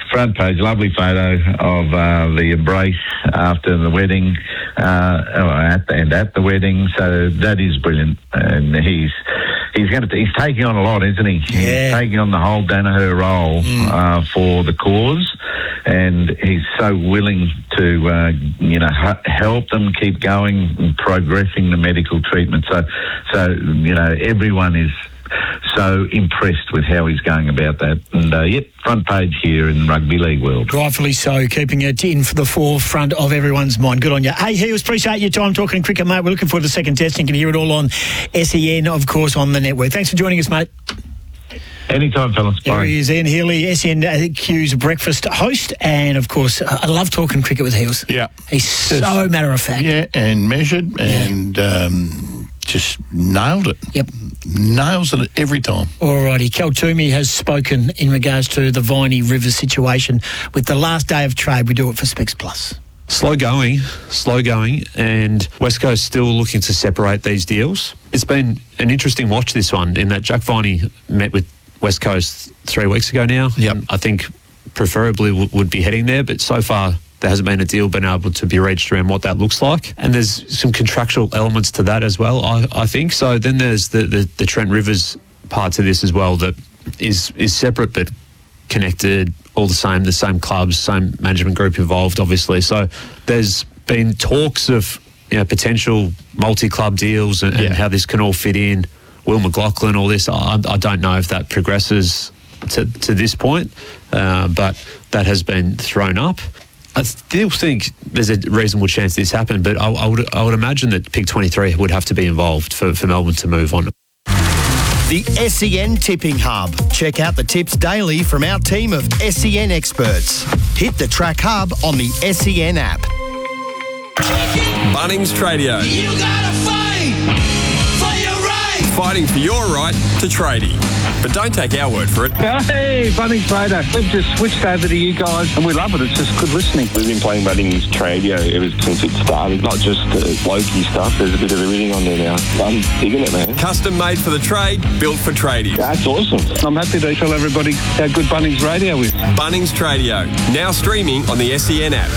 front page, lovely photo of the embrace after the wedding, at the wedding. So that is brilliant, and he's taking on a lot, isn't he? Yeah. He's taking on the whole Danaher role for the cause, and he's so willing to help them keep going and progressing the medical treatment. So everyone is so impressed with how he's going about that. And, front page here in rugby league world. Rightfully so, keeping it in for the forefront of everyone's mind. Good on you. Hey, Heels, appreciate your time talking cricket, mate. We're looking forward to the second test. You can hear it all on SEN, of course, on the network. Thanks for joining us, mate. Anytime, fellas. Bye. There he is, Ian Healy, SNQ's breakfast host. And, of course, I love talking cricket with Heels. Yeah. He's so matter of fact. Yeah, and measured and just nailed it. Yep. Nails it every time. Alrighty, Cal Toomey has spoken in regards to the Viney River situation. With the last day of trade, we do it for Specs Plus. Slow going, and West Coast still looking to separate these deals. It's been an interesting watch, this one, in that Jack Viney met with West Coast 3 weeks ago now. Yep. I think preferably would be heading there, but so far there hasn't been a deal been able to be reached around what that looks like. And there's some contractual elements to that as well, I think. So then there's the Trent Rivers part to this as well that is separate but connected, all the same clubs, same management group involved, obviously. So there's been talks of potential multi-club deals and how this can all fit in. Will McLaughlin, all this, I don't know if that progresses to this point, but that has been thrown up. I still think there's a reasonable chance this happened, but I would imagine that Pick 23 would have to be involved for Melbourne to move on. The SEN Tipping Hub. Check out the tips daily from our team of SEN experts. Hit the Track Hub on the SEN app. Bunnings Tradio. You gotta fight for your right. Fighting for your right to tradie. But don't take our word for it. Hey, Bunnings Trader. We've just switched over to you guys and we love it. It's just good listening. We've been playing Bunnings Tradio ever since it started. Not just blokey stuff. There's a bit of everything on there now. I'm digging it, man. Custom made for the trade, built for tradies. That's awesome. I'm happy to tell everybody how good Bunnings Radio is. Bunnings Tradio. Now streaming on the SEN app.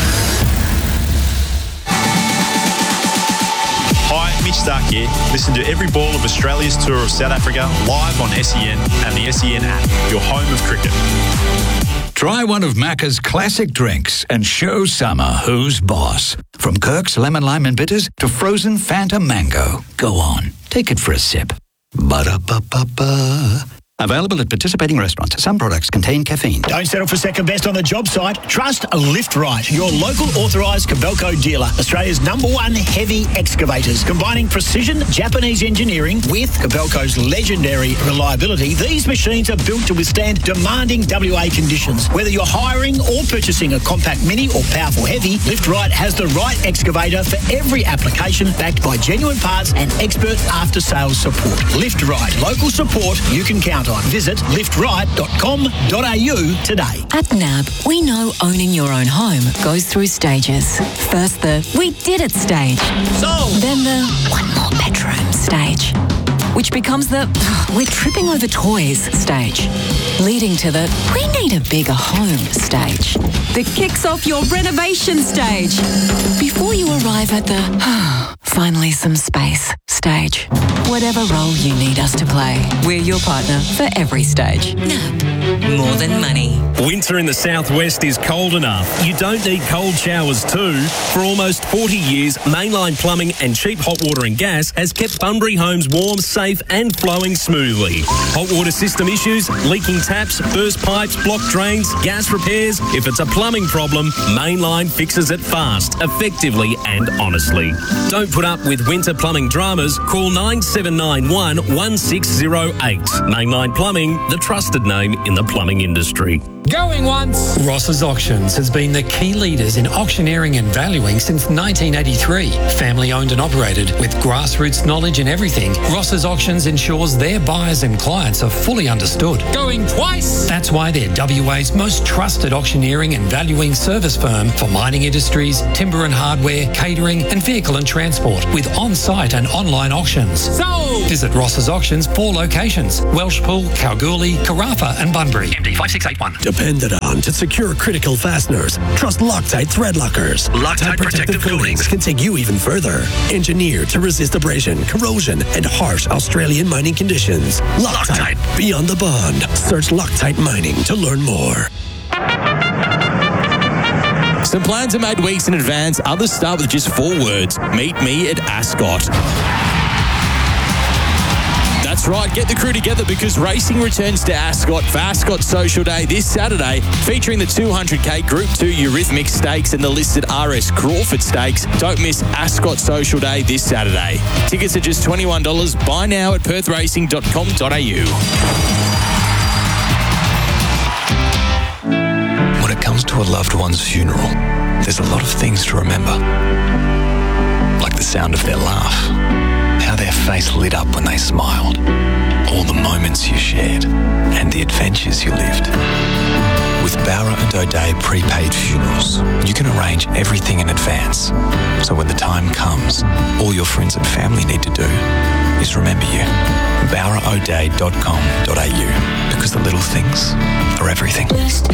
Hi, Mitch Stark here. Listen to every ball of Australia's tour of South Africa live on SEN and the SEN app, your home of cricket. Try one of Macca's classic drinks and show summer who's boss. From Kirk's Lemon Lime and Bitters to frozen Fanta Mango. Go on, take it for a sip. Ba-da-ba-ba-ba. Available at participating restaurants. Some products contain caffeine. Don't settle for second best on the job site. Trust Lift Right, your local authorised Kobelco dealer. Australia's #1 heavy excavators. Combining precision Japanese engineering with Kobelco's legendary reliability, these machines are built to withstand demanding WA conditions. Whether you're hiring or purchasing a compact mini or powerful heavy, Lift Right has the right excavator for every application, backed by genuine parts and expert after-sales support. Lift Right, local support you can count on. Visit liftright.com.au today. At NAB, we know owning your own home goes through stages. First the "we did it" stage. Then the "one more bedroom" stage. Which becomes the "we're tripping over toys" stage. Leading to the "we need a bigger home" stage. That kicks off your renovation stage. Before you arrive at the "finally some space" stage. Whatever role you need us to play, we're your partner for every stage. NAB, more than money. Winter in the southwest is cold enough. You don't need cold showers too. For almost 40 years, Mainline Plumbing and cheap hot water and gas has kept Bunbury homes warm, safe and flowing smoothly. Hot water system issues, leaking taps, burst pipes, blocked drains, gas repairs. If it's a plumbing problem, Mainline fixes it fast, effectively and honestly. Don't put up with winter plumbing dramas. Call 9791 1608. Mainline Plumbing, the trusted name in the plumbing industry. Going once. Ross's Auctions has been the key leaders in auctioneering and valuing since 1983. Family owned and operated with grassroots knowledge in everything, Ross's Auctions ensures their buyers and clients are fully understood. Going twice. That's why they're WA's most trusted auctioneering and valuing service firm for mining industries, timber and hardware, catering and vehicle and transport, with on-site and online online auctions. Sold! Visit Ross's Auctions 4 locations: Welshpool, Kalgoorlie, Karratha and Bunbury. MD 5681. Depended on to secure critical fasteners. Trust Loctite thread lockers. Loctite protective coatings can take you even further. Engineered to resist abrasion, corrosion, and harsh Australian mining conditions. Loctite, beyond the bond. Search Loctite Mining to learn more. Some plans are made weeks in advance. Others start with just 4 words. Meet me at Ascot. That's right, get the crew together because racing returns to Ascot for Ascot Social Day this Saturday, featuring the 200k Group 2 Eurythmics Stakes and the listed RS Crawford Stakes. Don't miss Ascot Social Day this Saturday. Tickets are just $21. Buy now at perthracing.com.au. When it comes to a loved one's funeral, there's a lot of things to remember. Like the sound of their laugh, how their face lit up when they smiled, all the moments you shared, and the adventures you lived. With Bowra and O'Dea Prepaid Funerals, you can arrange everything in advance. So when the time comes, all your friends and family need to do is remember you. BowraO'Dea.com.au, because the little things are everything.